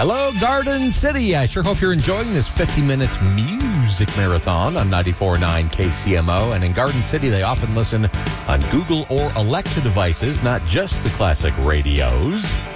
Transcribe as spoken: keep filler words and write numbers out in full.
Hello, Garden City. I sure hope you're enjoying this fifty minutes music marathon on ninety-four point nine K C M O. And in Garden City, they often listen on Google or Alexa devices, not just the classic radios.